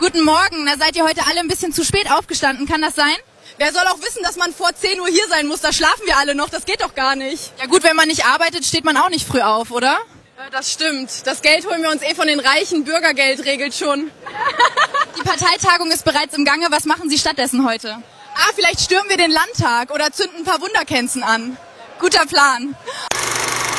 Guten Morgen, da seid ihr heute alle ein bisschen zu spät aufgestanden, kann das sein? Wer soll auch wissen, dass man vor 10 Uhr hier sein muss? Da schlafen wir alle noch, das geht doch gar nicht. Ja gut, wenn man nicht arbeitet, steht man auch nicht früh auf, oder? Das stimmt. Das Geld holen wir uns von den Reichen. Bürgergeld regelt schon. Die Parteitagung ist bereits im Gange. Was machen Sie stattdessen heute? Vielleicht stürmen wir den Landtag oder zünden ein paar Wunderkerzen an. Guter Plan.